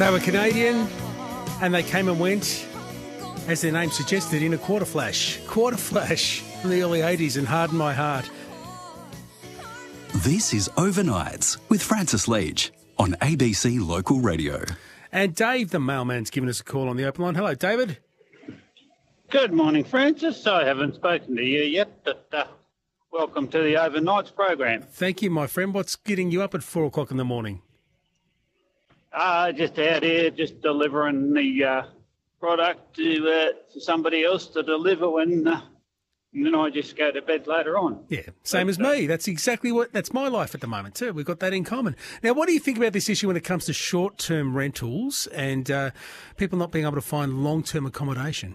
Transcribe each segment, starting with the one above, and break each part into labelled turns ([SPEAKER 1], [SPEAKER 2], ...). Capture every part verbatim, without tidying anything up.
[SPEAKER 1] They were Canadian and they came and went, as their name suggested, in a quarter flash. Quarter flash from the early eighties and Harden My Heart.
[SPEAKER 2] This is Overnights with Francis Leach on A B C Local Radio.
[SPEAKER 1] And Dave, the mailman's given us a call on the open line. Hello, David.
[SPEAKER 3] Good morning, Francis. I haven't spoken to you yet, but uh, welcome to the Overnights program.
[SPEAKER 1] Thank you, my friend. What's getting you up at four o'clock in the morning?
[SPEAKER 3] Uh, just out here, just delivering the uh, product to, uh, to somebody else to deliver when, uh, and then I just go to bed later on.
[SPEAKER 1] Yeah, same
[SPEAKER 3] but,
[SPEAKER 1] as me. That's exactly what, that's my life at the moment too. We've got that in common. Now, what do you think about this issue when it comes to short-term rentals and uh, people not being able to find long-term accommodation?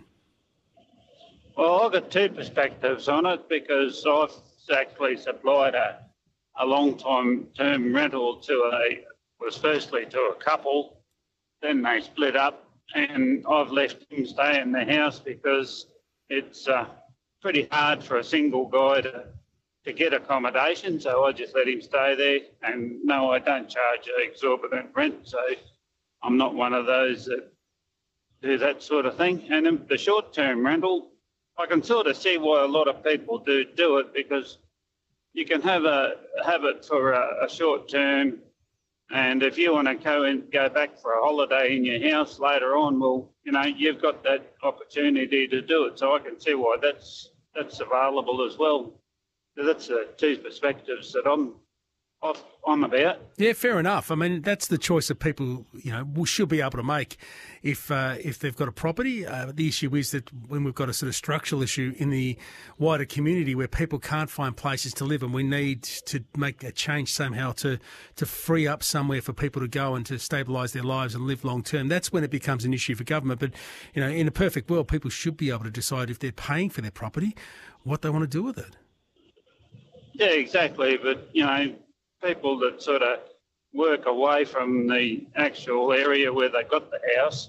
[SPEAKER 3] Well, I've got two perspectives on it because I've actually supplied a, a long-time term rental to a, was firstly to a couple, then they split up and I've left him stay in the house because it's uh, pretty hard for a single guy to, to get accommodation, so I just let him stay there. And no, I don't charge exorbitant rent, so I'm not one of those that do that sort of thing. And in the short-term rental, I can sort of see why a lot of people do do it because you can have a have it for a, a short term, and if you want to go and go back for a holiday in your house later on, well, you know, you've got that opportunity to do it. So I can see why that's that's available as well. So that's the two perspectives that I'm off, I'm about.
[SPEAKER 1] Yeah, fair enough. I mean, that's the choice that people, you know, will should be able to make if uh, if they've got a property. Uh, the issue is that when we've got a sort of structural issue in the wider community where people can't find places to live and we need to make a change somehow to, to free up somewhere for people to go and to stabilise their lives and live long term, that's when it becomes an issue for government. But, you know, in a perfect world, people should be able to decide if they're paying for their property, what they want to do with it.
[SPEAKER 3] Yeah, exactly. But, you know, people that sort of work away from the actual area where they got the house,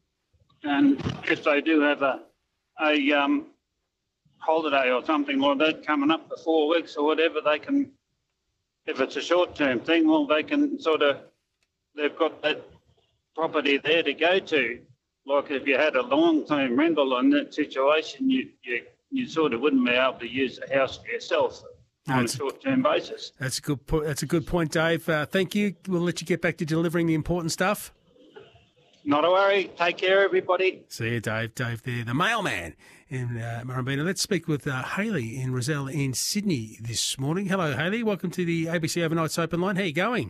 [SPEAKER 3] and if they do have a a um, holiday or something like that coming up for four weeks or whatever, they can, if it's a short-term thing, well, they can sort of, they've got that property there to go to. Like if you had a long-term rental in that situation, you, you, you sort of wouldn't be able to use the house for yourself on that's, a short-term basis.
[SPEAKER 1] That's a good point. That's a good point, Dave. Uh, thank you. We'll let you get back to delivering the important stuff.
[SPEAKER 3] Not a worry. Take care, everybody.
[SPEAKER 1] See you, Dave. Dave there, the mailman in uh, Murrumbeena. Let's speak with uh, Hayley in Rozelle in Sydney this morning. Hello, Hayley. Welcome to the A B C Overnights Open Line. How are you going?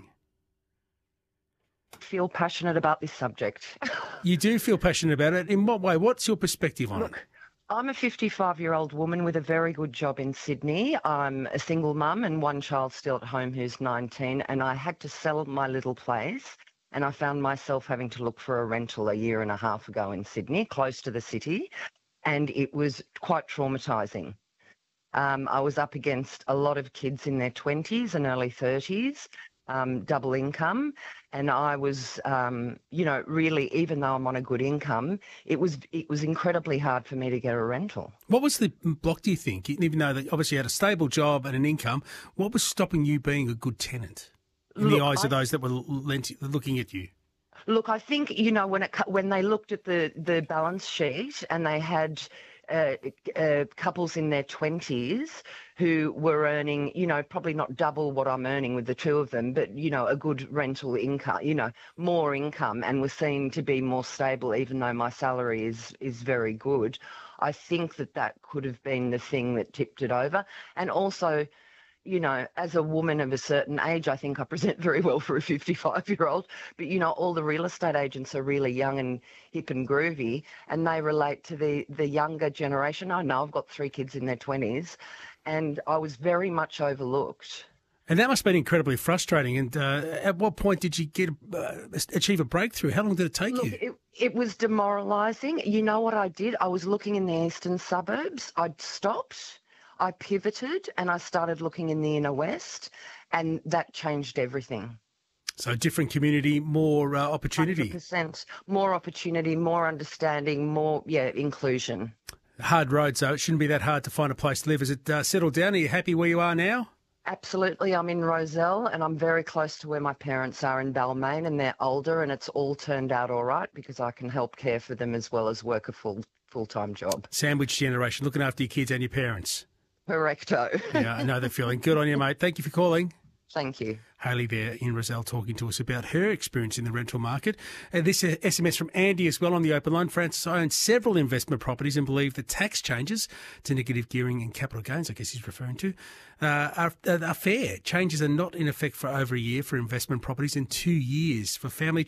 [SPEAKER 4] I feel passionate about this subject.
[SPEAKER 1] You do feel passionate about it. In what way? What's your perspective on
[SPEAKER 4] Look,
[SPEAKER 1] it?
[SPEAKER 4] I'm a fifty-five-year-old woman with a very good job in Sydney. I'm a single mum and one child still at home who's nineteen, and I had to sell my little place, and I found myself having to look for a rental a year and a half ago in Sydney, close to the city, and it was quite traumatising. Um, I was up against a lot of kids in their twenties and early thirties, um, double income, and I was, um, you know, really, even though I'm on a good income, it was it was incredibly hard for me to get a rental.
[SPEAKER 1] What was the block, do you think? Even though they obviously had a stable job and an income, what was stopping you being a good tenant in
[SPEAKER 4] Look,
[SPEAKER 1] the eyes
[SPEAKER 4] I,
[SPEAKER 1] of those that were lent, looking at you?
[SPEAKER 4] Look, I think, you know, when it when they looked at the, the balance sheet and they had uh, uh, couples in their twenties who were earning, you know, probably not double what I'm earning with the two of them, but, you know, a good rental income, you know, more income, and were seen to be more stable, even though my salary is, is very good. I think that that could have been the thing that tipped it over. And also, you know, as a woman of a certain age, I think I present very well for a fifty-five-year-old. But, you know, all the real estate agents are really young and hip and groovy, and they relate to the, the younger generation. I know I've got three kids in their twenties, and I was very much overlooked.
[SPEAKER 1] And that must have been incredibly frustrating. And uh, at what point did you get uh, achieve a breakthrough? How long did it take
[SPEAKER 4] Look,
[SPEAKER 1] you?
[SPEAKER 4] It, it was demoralising. You know what I did? I was looking in the eastern suburbs. I'd stopped. I pivoted and I started looking in the inner west, and that changed everything.
[SPEAKER 1] So different community, more uh, opportunity.
[SPEAKER 4] one hundred percent more opportunity, more understanding, more, yeah, inclusion.
[SPEAKER 1] Hard road, so it shouldn't be that hard to find a place to live. Is it uh, settled down? Are you happy where you are now?
[SPEAKER 4] Absolutely. I'm in Rozelle and I'm very close to where my parents are in Balmain, and they're older, and it's all turned out all right because I can help care for them as well as work a full full-time job.
[SPEAKER 1] Sandwich generation, looking after your kids and your parents.
[SPEAKER 4] Correcto.
[SPEAKER 1] Yeah, I know the feeling. Good on you, mate. Thank you for calling.
[SPEAKER 4] Thank you.
[SPEAKER 1] Hayley there in Rozelle talking to us about her experience in the rental market. Uh, this uh, S M S from Andy as well on the open line. Francis, I own several investment properties and believe the tax changes to negative gearing and capital gains, I guess he's referring to, uh, are, are fair. Changes are not in effect for over a year for investment properties and two years for family